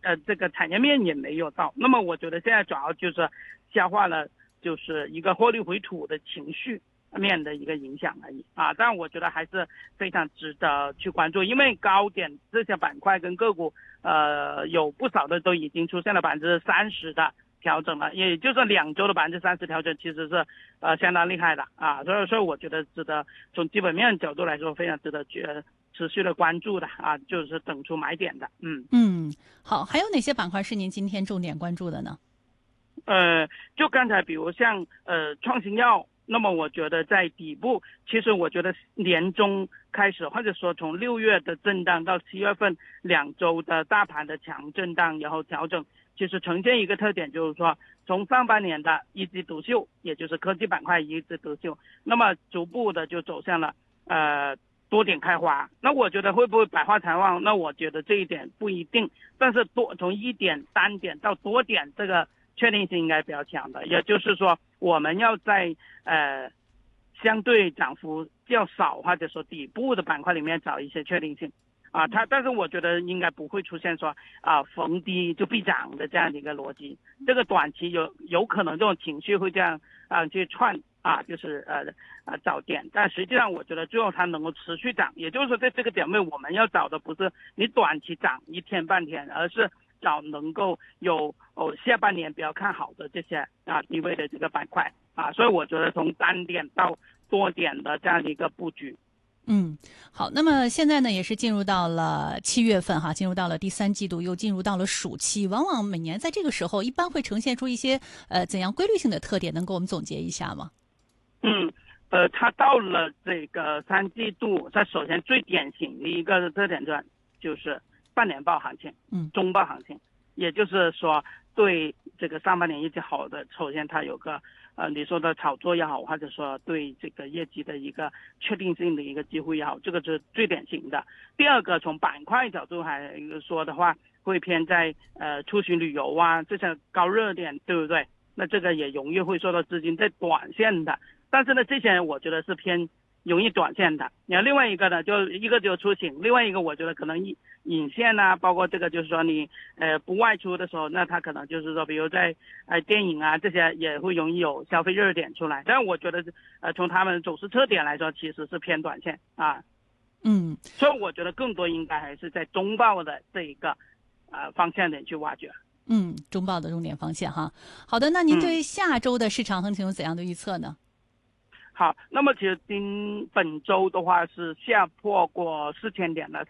这个产业面也没有到。那么我觉得现在主要就是消化了就是一个获利回吐的情绪面的一个影响而已啊，但我觉得还是非常值得去关注，因为高点这些板块跟个股有不少的都已经出现了30%的调整了，也就是2周的30%调整，其实是相当厉害的啊，所以我觉得值得从基本面角度来说非常值得持续的关注的啊，就是等出买点的。 好，还有哪些板块是您今天重点关注的呢？ 就刚才比如像创新药，那么我觉得在底部，其实我觉得年中开始，或者说从6月的震荡到7月份2周的大盘的强震荡然后调整，其实呈现一个特点，就是说从上半年的一枝独秀，也就是科技板块一枝独秀，那么逐步的就走向了多点开花。那我觉得会不会百花齐放？那我觉得这一点不一定，但是从一点单点到多点，这个确定性应该比较强的，也就是说我们要在相对涨幅较少或者说底部的板块里面找一些确定性啊，但是我觉得应该不会出现说逢低就必涨的这样的一个逻辑，这个短期有可能这种情绪会这样去串就是找点，但实际上我觉得最后它能够持续涨，也就是说在这个点位我们要找的不是你短期涨一天半天，而是找能够有下半年比较看好的这些低位的这个板块所以我觉得从单点到多点的这样的一个布局。 好，那么现在呢也是进入到了7月份哈，进入到了第3季度，又进入到了暑期，往往每年在这个时候一般会呈现出一些怎样规律性的特点，能给我们总结一下吗？ 它到了这个3季度，它首先最典型的一个特点就是半年报行情，中报行情，也就是说对这个上半年业绩好的，首先它有个你说的炒作也好，或者说对这个业绩的一个确定性的一个机会也好，这个是最典型的。第二个从板块角度还说的话，会偏在出行旅游这些高热点，对不对？那这个也容易会受到资金在短线的，但是呢这些我觉得是偏容易短线的。然后另外一个呢，就一个就是出行，另外一个我觉得可能引线包括这个就是说你不外出的时候，那它可能就是说比如在电影这些也会容易有消费热点出来，但我觉得从他们走势特点来说其实是偏短线所以我觉得更多应该还是在中报的这一个方向点去挖掘。 中报的重点方向哈。好的，那您对下周的市场行情有怎样的预测呢？ 好，那么其实本周的话是下破过4000点的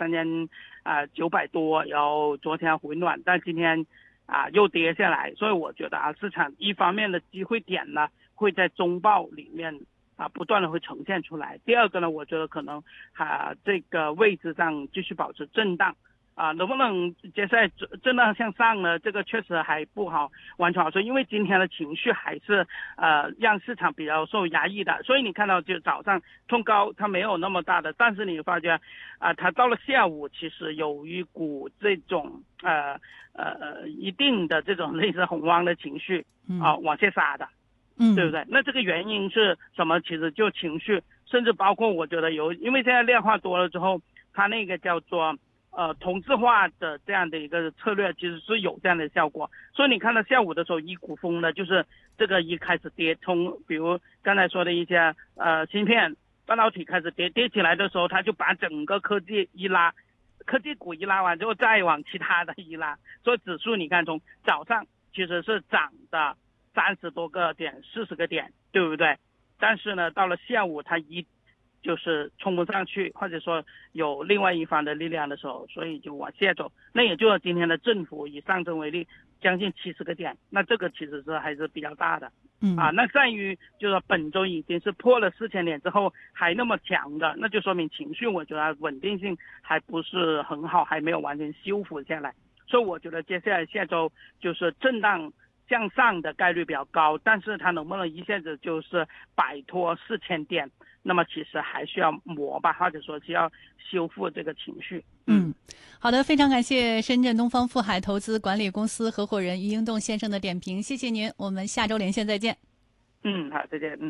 3900多，然后昨天回暖，但今天又跌下来，所以我觉得市场一方面的机会点呢会在中报里面不断的会呈现出来。第二个呢，我觉得可能这个位置上继续保持震荡能不能接下来震荡向上呢？这个确实还不好完全好说，因为今天的情绪还是让市场比较受压抑的，所以你看到就早上冲高它没有那么大的，但是你发觉它到了下午其实有一股这种一定的这种类似恐慌的情绪往下杀的，对不对？那这个原因是什么？其实就情绪，甚至包括我觉得因为现在量化多了之后，它那个叫做同质化的这样的一个策略其实是有这样的效果，所以你看到下午的时候一股风呢，就是这个一开始跌，从比如刚才说的一些芯片半导体开始跌起来的时候，它就把整个科技股一拉完之后再往其他的一拉，所以指数你看从早上其实是涨的30多个点40个点，对不对？但是呢到了下午它就是冲不上去，或者说有另外一方的力量的时候，所以就往下走。那也就是今天的振幅以上证为例，将近70个点，那这个其实是还是比较大的。那在于就是说本周已经是破了4000点之后还那么强的，那就说明情绪我觉得稳定性还不是很好，还没有完全修复下来。所以我觉得接下来下周就是震荡向上的概率比较高，但是它能不能一下子就是摆脱4000点，那么其实还需要磨吧，或者说需要修复这个情绪。 好的，非常感谢深圳东方富海投资管理公司合伙人于英栋先生的点评，谢谢您，我们下周连线再见。 好，再见。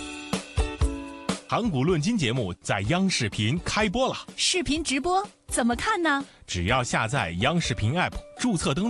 盘古论金节目在央视频开播了， 视频直播怎么看呢？ 只要下载央视频 app， 注册登录